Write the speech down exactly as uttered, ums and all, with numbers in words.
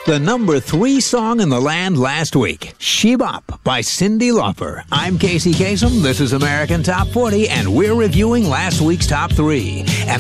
The number three song in the land last week, She Bop by Cyndi Lauper. I'm Casey Kasem, this is American Top forty, and we're reviewing last week's top three. And